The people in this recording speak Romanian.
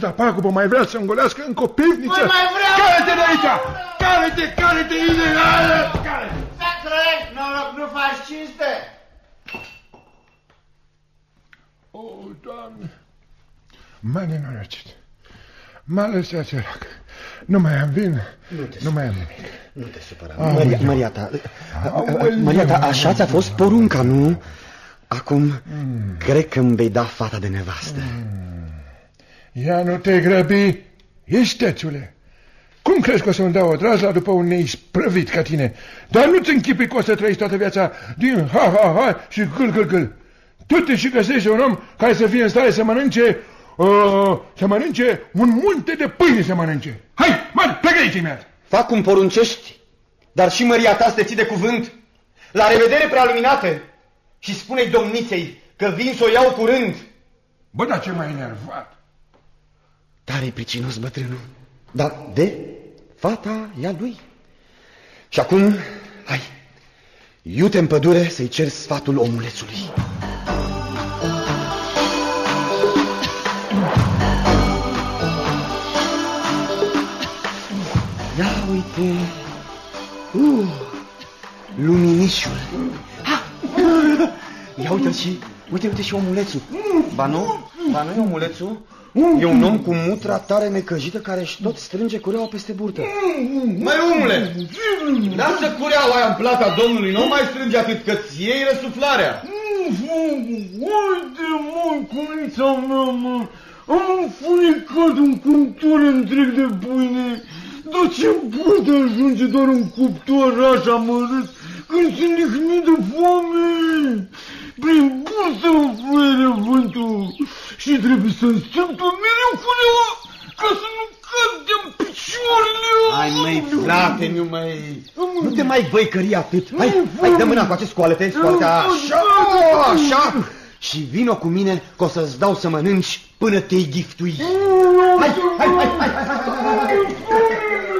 ăsta pagubă mai vrea să îngolească încă o pivniță? Mai vreau! Care-te de aici! Care-te, ideală! Să trăiești, noroc, nu faci cinste! O, Doamne! M-a nenorocit. M-a lăsat sărac. Nu mai am vin, nu mai am nimic. Nu te supăra. Maria ta, așa ți-a fost porunca, nu? Acum, cred că îmi vei da fata de nevastă. Ia nu te grăbi, istețule. Cum crezi că o să-mi dau o drazla după un neisprăvit ca tine? Dar nu-ți închipui că o să trăiești toată viața din ha și gâl. Tu te și găsești un om care să fie în stare să mănânce un munte de pâine să mănânce. Hai, plecă aici imediat. Fac cum poruncești, dar și măria ta să te ții de cuvânt. La revedere, prealuminate, și spune-i domniței că vin să o iau curând. Bă, dar ce m-ai enervat. Tare pricinos bătrânul, dar de fata e a lui. Și acum, hai, iute în pădure să-i cer sfatul omulețului. Ia uite, luminișul. Ia uite și omulețul. Ba nu e omulețul? E un om cu mutra tare necăjită care își tot strânge cureaua peste burtă. Măi, omule, lasă cureaua aia în plata domnului, nu mai strânge atât că-ți iei răsuflarea. Uite, mă, cunița mea, mă, am înfunecat un cuptor întreg de pâine. Dar ce poate ajunge doar un cuptor așa mărât când se nihnit de foame? Prin bursă mă fluie vântul și trebuie să-mi strâmtă mereu cureaua ca să nu cad de-n picioarele. Hai, măi, frate, nu te mai băicări atât. Hai, dă mâna cu acest scoalete, așa. Și vino cu mine că o să-ți dau să mănânci până te-i giftui. Hai.